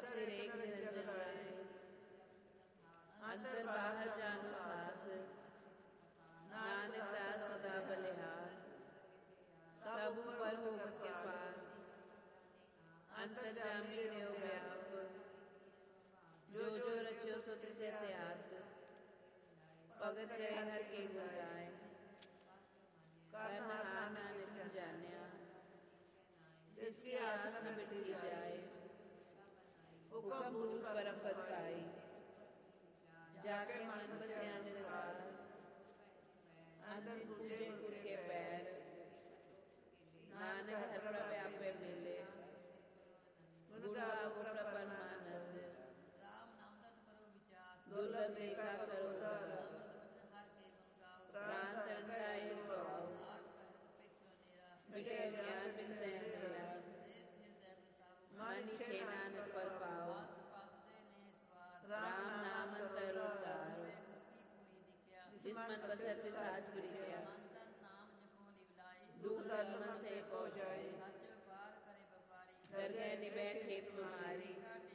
सिर एक निरंजन लाए। अंतर बाहर जानो साथ, नानक दास सदा बलिहार। सब ऊपर हो कृपाल, अंतर जामी रहो व्याप। जो जो रचो सो तिसे त्यात, भगत गए हर के गुण गाए। कर हार नानक जानिया, जिसकी आस न मिटती जाए। हुक्म भूल परम पद पाई, जाके मन बसिया निरंकार। अंतिम पूजे गुर के पैर, नानक हर प्रव्यापे मिले। गुण गावो परमानंद, दुर्लभ देखा करो उद्धार। प्राण तरण का ये स्वभाव, मिटे ज्ञान बिन से अंधेरा। मन इच्छे नानक फल पाओ, राम नाम अंतर उतारो। जिस मन बसे तिस साज बुरी क्या, दूर धर्म मन थे पहुँचाए। दरगह निभै खेप तुम्हारी,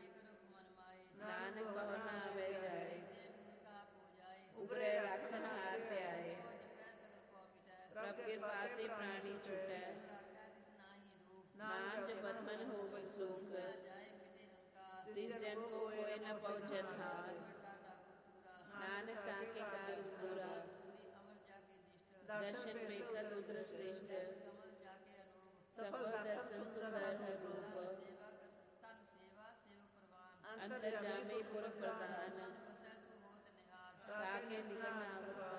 नानक बहु न आवे जाए। उबरे राखन हार त्याए, प्रभ कृपा ते प्राणी छुटै। नाम जपत मन होवत सुख, तिस जन को कोय न पहुँचन हार। नानक ताके कारज पूरा, दर्शन पेखत उद्र श्रेष्ठ। सफल दर्शन सुंदर हर रूप, अंतर जामे पुर प्रधान। ताके निकट नावत